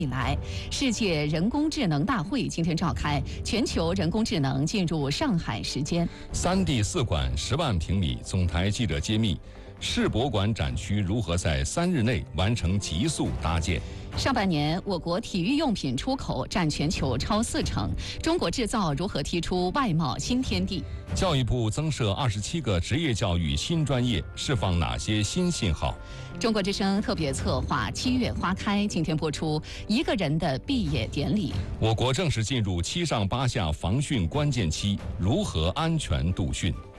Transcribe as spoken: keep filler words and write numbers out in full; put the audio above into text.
以来，世界人工智能大会今天召开，全球人工智能进入上海时间。 三 D 四馆十万平米，总台记者揭秘，世博馆展区如何在三日内完成极速搭建。 上半年，我国体育用品出口占全球超四成，中国制造如何踢出外贸新天地？ 教育部增设二十七个职业教育新专业，释放哪些新信号？ 中国之声特别策划《七月花开》今天播出一个人的毕业典礼。 我国正式进入七上八下防汛关键期，如何安全度汛？